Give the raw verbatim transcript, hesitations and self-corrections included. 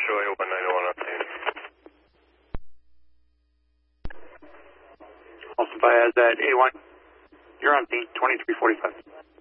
showing one nine one on scene. Also, Baez at A one. You're on scene, twenty-three forty-five.